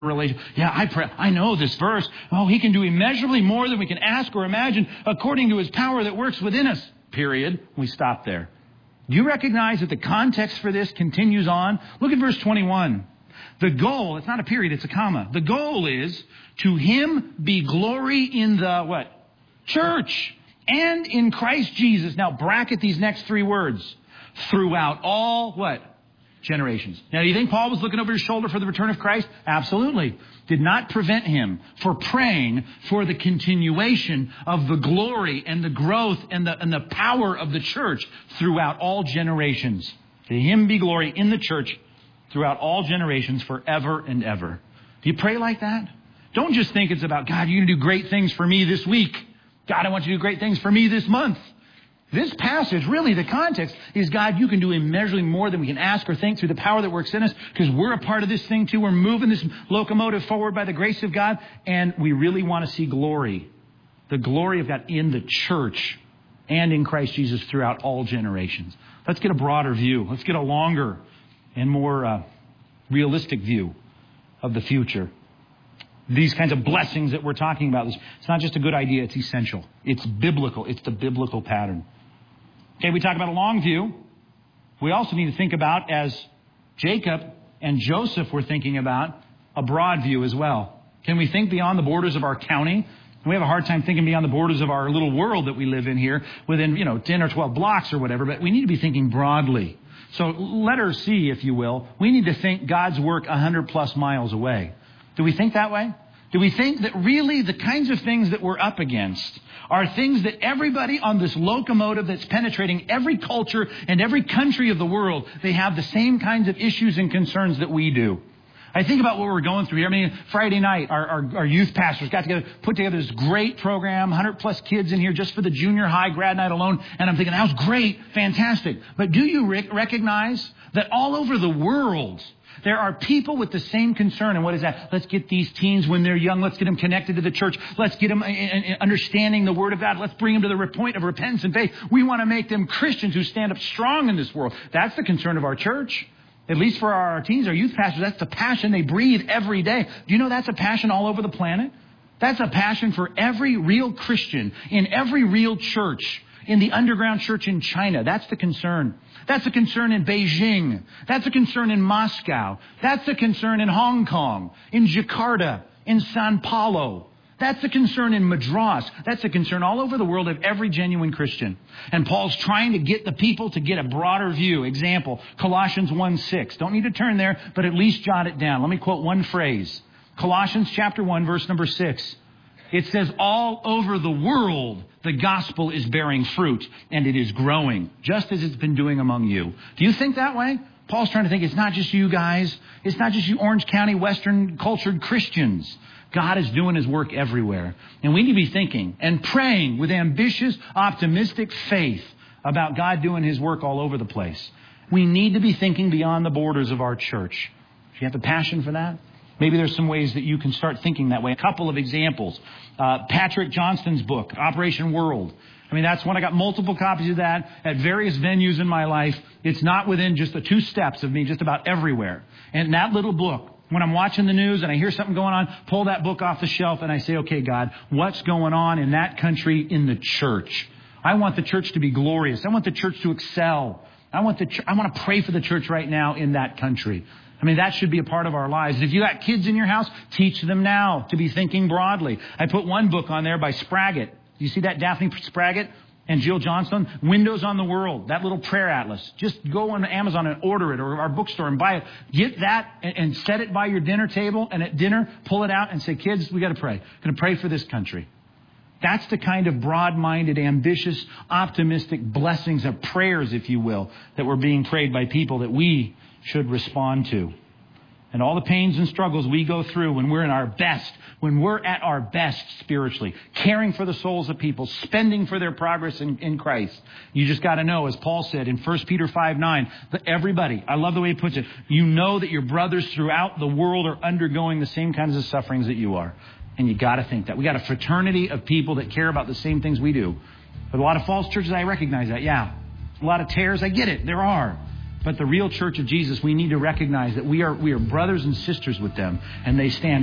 relation. Yeah, I pray. I know this verse. Oh, he can do immeasurably more than we can ask or imagine according to his power that works within us. Period. We stop there. Do you recognize that the context for this continues on? Look at verse 21. The goal, it's not a period, it's a comma. The goal is to him be glory in the what? Church and in Christ Jesus. Now bracket these next three words. Throughout all what? Generations. Now, do you think Paul was looking over his shoulder for the return of Christ? Absolutely. Did not prevent him for praying for the continuation of the glory and the growth and the power of the church throughout all generations. To him be glory in the church throughout all generations forever and ever. Do you pray like that? Don't just think it's about, God, you're going to do great things for me this week. God, I want you to do great things for me this month. This passage, really, the context is, God, you can do immeasurably more than we can ask or think through the power that works in us, because we're a part of this thing too. We're moving this locomotive forward by the grace of God, and we really want to see glory. The glory of God in the church and in Christ Jesus throughout all generations. Let's get a broader view. Let's get a longer and more realistic view of the future. These kinds of blessings that we're talking about, it's not just a good idea, it's essential. It's biblical. It's the biblical pattern. Okay, we talk about a long view. We also need to think about, as Jacob and Joseph were thinking about, a broad view as well. Can we think beyond the borders of our county? We have a hard time thinking beyond the borders of our little world that we live in here within, 10 or 12 blocks or whatever, but we need to be thinking broadly. So letter C, if you will, we need to think God's work 100 plus miles away. Do we think that way? Do we think that really the kinds of things that we're up against are things that everybody on this locomotive that's penetrating every culture and every country of the world, they have the same kinds of issues and concerns that we do? I think about what we're going through here. I mean, Friday night, our youth pastors got together, put together this great program, 100 plus kids in here just for the junior high grad night alone. And I'm thinking, that was great, fantastic. But do you recognize that all over the world, there are people with the same concern? And what is that? Let's get these teens when they're young. Let's get them connected to the church. Let's get them understanding the Word of God. Let's bring them to the point of repentance and faith. We want to make them Christians who stand up strong in this world. That's the concern of our church. At least for our teens, our youth pastors, that's the passion they breathe every day. Do you know that's a passion all over the planet? That's a passion for every real Christian in every real church, in the underground church in China. That's the concern. That's a concern in Beijing. That's a concern in Moscow. That's a concern in Hong Kong, in Jakarta, in Sao Paulo. That's a concern in Madras. That's a concern all over the world of every genuine Christian. And Paul's trying to get the people to get a broader view. Example, Colossians 1:6. Don't need to turn there, but at least jot it down. Let me quote one phrase. Colossians chapter 1, verse number 6. It says, all over the world, the gospel is bearing fruit, and it is growing, just as it's been doing among you. Do you think that way? Paul's trying to think, it's not just you guys. It's not just you Orange County, Western cultured Christians. God is doing his work everywhere. And we need to be thinking and praying with ambitious, optimistic faith about God doing his work all over the place. We need to be thinking beyond the borders of our church. Do you have the passion for that? Maybe there's some ways that you can start thinking that way. A couple of examples. Patrick Johnston's book, Operation World. I mean, that's one. I got multiple copies of that at various venues in my life. It's not within just the 2 steps of me, just about everywhere. And that little book, when I'm watching the news and I hear something going on, pull that book off the shelf and I say, okay, God, what's going on in that country in the church? I want the church to be glorious. I want the church to excel. I want to pray for the church right now in that country. I mean, that should be a part of our lives. If you got kids in your house, teach them now to be thinking broadly. I put one book on there by Spraggett. You see that, Daphne Spraggett and Jill Johnston? Windows on the World, that little prayer atlas. Just go on Amazon and order it, or our bookstore and buy it. Get that and set it by your dinner table, and at dinner, pull it out and say, kids, we got to pray. Going to pray for this country. That's the kind of broad-minded, ambitious, optimistic blessings of prayers, if you will, that were being prayed by people that we should respond to. And all the pains and struggles we go through when we're in our best, when we're at our best spiritually, caring for the souls of people, spending for their progress in Christ. You just got to know, as Paul said in 1 Peter 5:9, that everybody, I love the way he puts it, you know that your brothers throughout the world are undergoing the same kinds of sufferings that you are. And you got to think that. We got a fraternity of people that care about the same things we do. But a lot of false churches, I recognize that. Yeah. A lot of tares, I get it. There are. But the real church of Jesus, we need to recognize that we are brothers and sisters with them, and they stand